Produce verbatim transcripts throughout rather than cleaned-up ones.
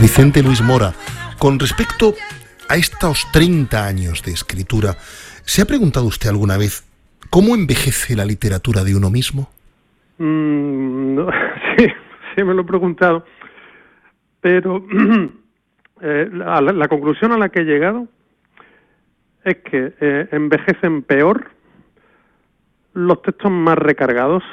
Vicente Luis Mora, con respecto a estos treinta años de escritura, ¿se ha preguntado usted alguna vez cómo envejece la literatura de uno mismo? Mm, no, sí, sí me lo he preguntado, pero eh, la, la conclusión a la que he llegado es que eh, envejecen peor los textos más recargados.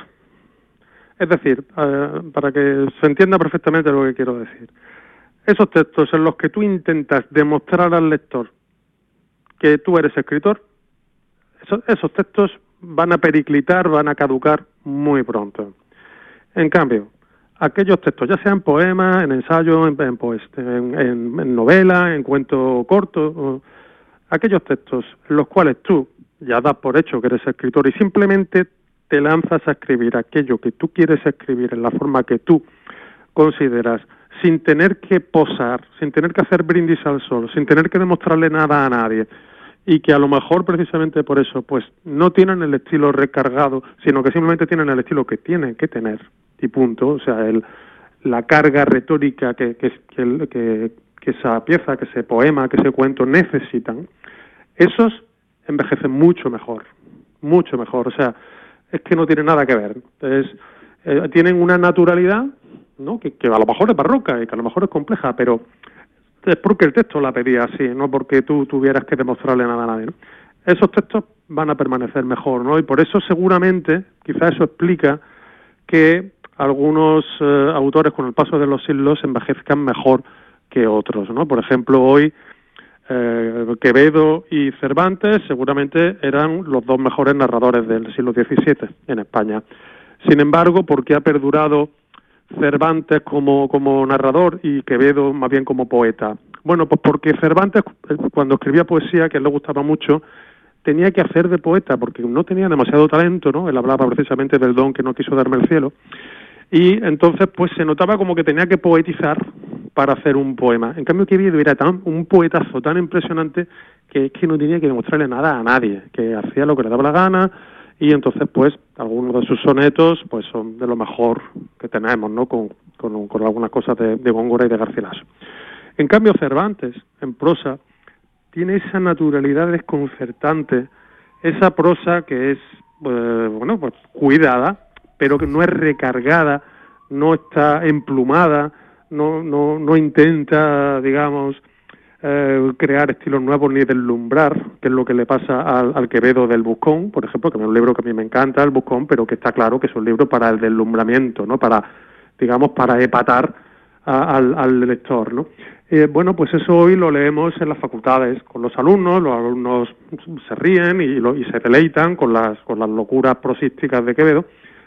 Es decir, eh, para que se entienda perfectamente lo que quiero decir, esos textos en los que tú intentas demostrar al lector que tú eres escritor, esos, esos textos van a periclitar, van a caducar muy pronto. En cambio, aquellos textos, ya sean poemas, en ensayo, en, en, pues, en, en, en novela, en cuento corto, aquellos textos en los cuales tú ya das por hecho que eres escritor y simplemente te lanzas a escribir aquello que tú quieres escribir en la forma que tú consideras, sin tener que posar, sin tener que hacer brindis al sol, sin tener que demostrarle nada a nadie, y que a lo mejor precisamente por eso pues no tienen el estilo recargado, sino que simplemente tienen el estilo que tienen que tener, y punto. O sea, el, la carga retórica que, que, que, que, que esa pieza, que ese poema, que ese cuento necesitan, esos envejecen mucho mejor, mucho mejor. O sea, es que no tienen nada que ver. Es, eh, tienen una naturalidad, ¿no?, que, que a lo mejor es barroca y que a lo mejor es compleja, pero es porque el texto la pedía así, no porque tú tuvieras que demostrarle nada a nadie, ¿no? Esos textos van a permanecer mejor, ¿no? Y por eso seguramente, quizás eso explica que algunos eh, autores con el paso de los siglos envejezcan mejor que otros, ¿no? Por ejemplo, hoy eh, Quevedo y Cervantes seguramente eran los dos mejores narradores del siglo diecisiete en España. Sin embargo, ¿por qué ha perdurado Cervantes como, como narrador y Quevedo más bien como poeta? Bueno, pues porque Cervantes, cuando escribía poesía, que a él le gustaba mucho, tenía que hacer de poeta, porque no tenía demasiado talento, ¿no? Él hablaba precisamente del don que no quiso darme el cielo, y entonces pues se notaba como que tenía que poetizar para hacer un poema. En cambio, Quevedo era tan un poetazo tan impresionante que es que no tenía que demostrarle nada a nadie, que hacía lo que le daba la gana. Y entonces, pues, algunos de sus sonetos, pues, son de lo mejor que tenemos, ¿no?, con, con, con algunas cosas de, de Góngora y de Garcilaso. En cambio, Cervantes, en prosa, tiene esa naturalidad desconcertante, esa prosa que es, eh, bueno, pues, cuidada, pero que no es recargada, no está emplumada, no, no, no intenta, digamos, Eh, crear estilos nuevos ni deslumbrar, que es lo que le pasa al, al Quevedo del Buscón, por ejemplo, que es un libro que a mí me encanta, el Buscón, pero que está claro que es un libro para el deslumbramiento, ¿no?, para, digamos, para epatar a, al, al lector, ¿no? Eh, bueno, pues eso hoy lo leemos en las facultades con los alumnos, los alumnos se ríen y, lo, y se deleitan con las, con las locuras prosísticas de Quevedo,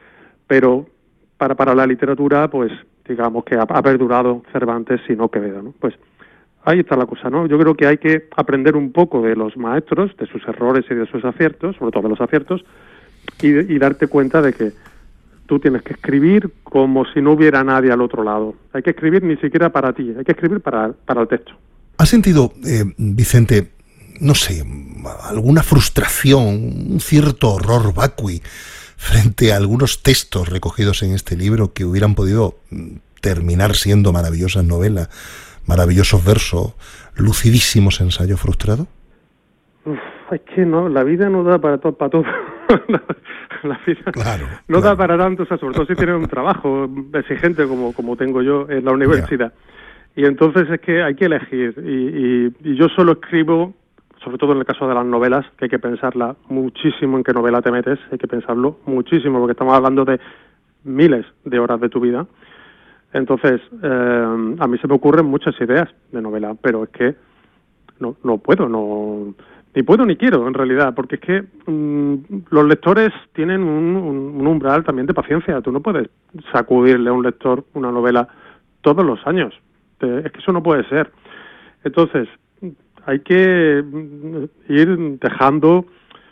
pero para, para la literatura, pues, digamos que ha, ha perdurado Cervantes y no Quevedo, ¿no? Pues ahí está la cosa, ¿no? Yo creo que hay que aprender un poco de los maestros, de sus errores y de sus aciertos, sobre todo de los aciertos, y, y darte cuenta de que tú tienes que escribir como si no hubiera nadie al otro lado. Hay que escribir ni siquiera para ti, hay que escribir para, para el texto. ¿Has sentido, eh, Vicente, no sé, alguna frustración, un cierto horror vacui frente a algunos textos recogidos en este libro que hubieran podido terminar siendo maravillosas novelas, maravillosos versos, lucidísimos ensayos frustrados? Uf, es que no, la vida no da para todo, para todo. la, la vida claro, no claro. da para tanto, o sea, sobre todo si tienes un trabajo exigente como, como tengo yo en la universidad. Yeah. Y entonces es que hay que elegir, y, y, y yo solo escribo, sobre todo en el caso de las novelas, que hay que pensarla muchísimo en qué novela te metes, hay que pensarlo muchísimo, porque estamos hablando de miles de horas de tu vida. Entonces, eh, a mí se me ocurren muchas ideas de novela, pero es que no, no puedo, no ni puedo ni quiero, en realidad, porque es que mmm, los lectores tienen un, un, un umbral también de paciencia. Tú no puedes sacudirle a un lector una novela todos los años. Te, es que eso no puede ser. Entonces, hay que ir dejando,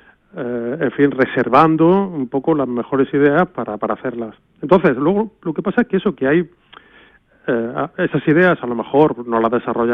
eh, en fin, reservando un poco las mejores ideas para, para hacerlas. Entonces, luego, lo que pasa es que eso, que hay Eh, esas ideas a lo mejor no las desarrolla